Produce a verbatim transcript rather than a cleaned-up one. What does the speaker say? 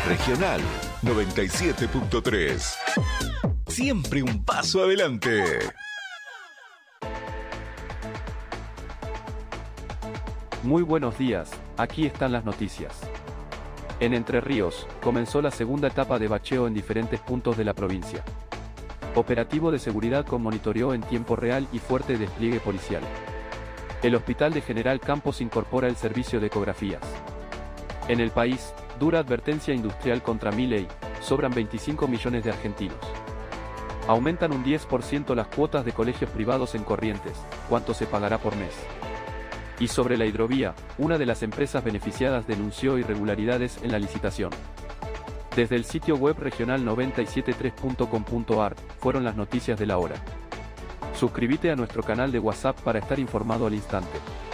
Regional noventa y siete punto tres. Siempre un paso adelante. Muy buenos días, aquí están las noticias. En Entre Ríos, comenzó la segunda etapa de bacheo en diferentes puntos de la provincia. Operativo de seguridad con monitoreo en tiempo real y fuerte despliegue policial. El Hospital de General Campos incorpora el servicio de ecografías. En el país, dura advertencia industrial contra Milei, sobran veinticinco millones de argentinos. Aumentan un diez por ciento las cuotas de colegios privados en Corrientes, ¿cuánto se pagará por mes? Y sobre la hidrovía, una de las empresas beneficiadas denunció irregularidades en la licitación. Desde el sitio web regional noventa y siete punto tres punto com punto ar, fueron las noticias de la hora. Suscríbete a nuestro canal de WhatsApp para estar informado al instante.